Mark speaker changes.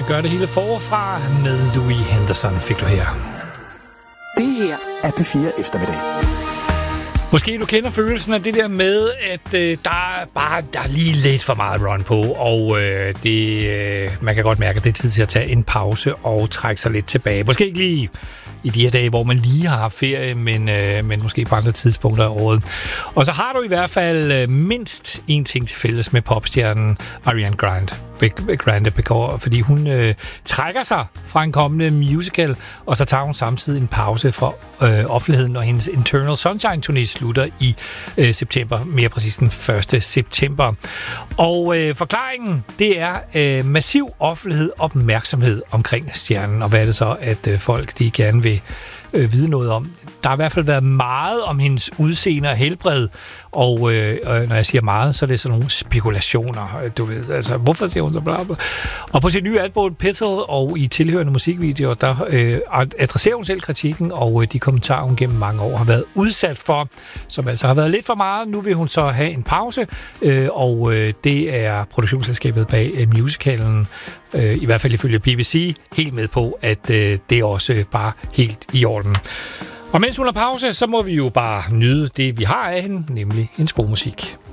Speaker 1: gør det hele forfra med Louis Henderson, fik du her.
Speaker 2: Det her er P4 Eftermiddag.
Speaker 1: Måske du kender følelsen af det der med, at der er lige lidt for meget run på, og man kan godt mærke, at det er tid til at tage en pause og trække sig lidt tilbage. Måske ikke lige i de her dage, hvor man lige har haft ferie, men måske på andre tidspunkter af året. Og så har du i hvert fald mindst en ting til fælles med popstjernen Ariana Grande, fordi hun trækker sig fra en kommende musical, og så tager hun samtidig en pause fra offentligheden, når hendes Eternal Sunshine-turné slutter i september, mere præcis den 1. september. Og forklaringen, det er massiv offentlighed, opmærksomhed omkring stjernen, og hvad er det så, at folk de gerne vil vide noget om. Der har i hvert fald været meget om hendes udseende og helbred, og når jeg siger meget, så er det sådan nogle spekulationer. Du ved, altså, hvorfor siger hun så bla bla? Og på sit nye album, Petal, og i tilhørende musikvideoer, der adresserer hun selv kritikken, og de kommentarer, hun gennem mange år har været udsat for, som altså har været lidt for meget. Nu vil hun så have en pause, og det er produktionsselskabet bag musicalen, i hvert fald ifølge BBC, helt med på, at det er også bare helt i orden. Og mens hun har pause, så må vi jo bare nyde det, vi har af hende, nemlig en god musik.